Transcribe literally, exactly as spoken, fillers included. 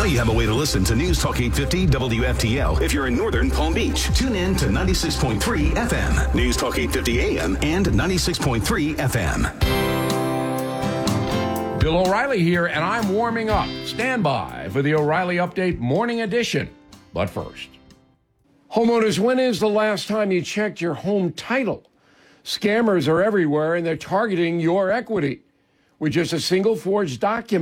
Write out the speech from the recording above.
Now you have a way to listen to News Talk eight fifty W F T L if you're in northern Palm Beach. Tune in to ninety-six point three F M, News Talk eight fifty A M, and ninety-six point three F M. Bill O'Reilly here, and I'm warming up. Stand by for the O'Reilly Update Morning Edition. But first, homeowners, when is the last time you checked your home title? Scammers are everywhere, and they're targeting your equity with just a single forged document.